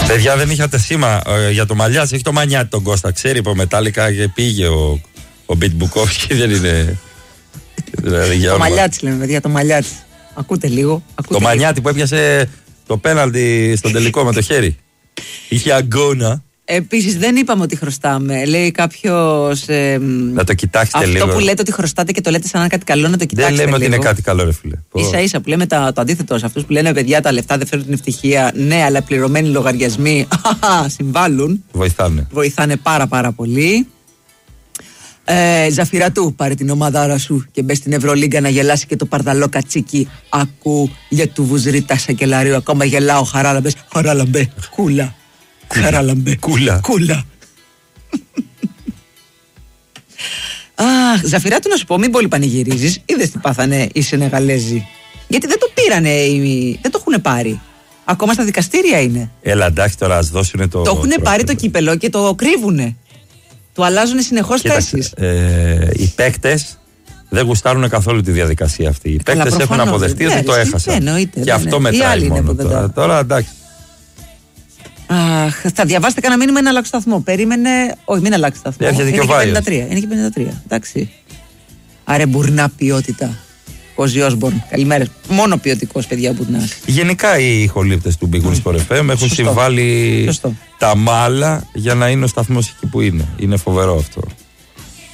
Παιδιά, δεν είχατε σήμα για το Μαλιάτς, έχει το Μανιάτη τον Κώστα. Ξέρει από Μετάλλικα και πήγε ο Μπιτ Μπουκόφσκι, δεν είναι. Δηλαδή, το Μαλιάτς λέμε, παιδιά, το Μαλιάτς. Ακούτε λίγο. Το Μανιάτη που έπιασε το πέναλτι στον τελικό με το χέρι. Είχε αγκώνα. Επίσης δεν είπαμε ότι χρωστάμε. Λέει κάποιος. Να το κοιτάξετε λίγο. Αυτό που λέτε ότι χρωστάτε και το λέτε σαν να είναι κάτι καλό, να το κοιτάξετε. Δεν λέμε λίγο. Ότι είναι κάτι καλό, ρε φίλε. Ίσα-ίσα που λέμε το αντίθετο σε αυτούς που λένε παιδιά, τα λεφτά δεν φέρνουν την ευτυχία. Ναι, αλλά πληρωμένοι λογαριασμοί συμβάλλουν. Βοηθάνε πάρα πολύ. Ζαφυρατού, πάρε την ομαδάρα σου και μπες στην Ευρωλίγκα να γελάσει και το παρδαλό κατσίκι. Ακού για του βουζρίτα σακελαρίου. Ακόμα γελάω, χαράλαμπες. Χαράλαμπε, κούλα. Χαράλαμπε, κούλα. Αχ, Ζαφυράτου, να σου πω, μην πολύ πανηγυρίζεις. Είδες τι πάθανε οι Σενεγαλέζοι. Γιατί δεν το πήρανε, δεν το έχουν πάρει. Ακόμα στα δικαστήρια είναι. Έλα, εντάξει, τώρα ας δώσουνε το. Το έχουν πάρει το κύπελο και το κρύβουνε. Του αλλάζουν συνεχώς θέσεις. Οι παίκτες δεν γουστάρουν καθόλου τη διαδικασία αυτή. Οι παίκτες έχουν αποδεχτεί ότι το έχασαν. Και αυτό μετράει μόνο. Τώρα εντάξει. Θα διαβάσετε κανένα μήνυμα, ένα αλλάξει σταθμό. Περίμενε. Όχι, μην αλλάξει σταθμό. Είναι και 53. Είναι και 53. Εντάξει. Άρε μπουρνά ποιότητα. Κόζι Όσμπορν. Καλημέρα. Μόνο ποιοτικός, παιδιά, μπουρνάς. Γενικά οι ηχολήπτες του Big Wings Sport FM έχουν συμβάλει τα μάλα για να είναι ο σταθμός εκεί που είναι. Είναι φοβερό αυτό.